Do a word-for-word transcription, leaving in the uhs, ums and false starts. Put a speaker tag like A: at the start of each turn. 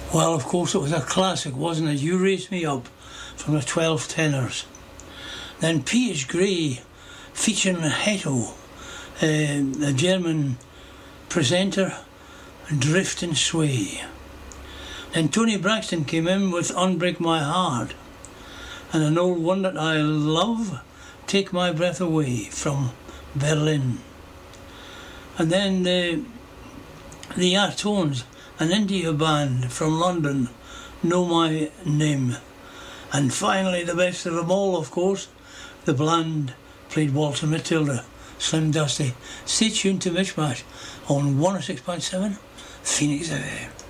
A: Well, of course, it was a classic, wasn't it? You Raised Me Up from the twelve Tenors. Then P H Gray featuring Hetto, uh, the German presenter, Drift and Sway. Then Tony Braxton came in with Unbreak My Heart, and an old one that I love, Take My Breath Away from Berlin. And then uh, the Artones, an India band from London, Know My Name. And finally, the best of them all, of course, the Bland played Walter Matilda, Slim Dusty. Stay tuned to Mishmash on one oh six point seven Phoenix F M.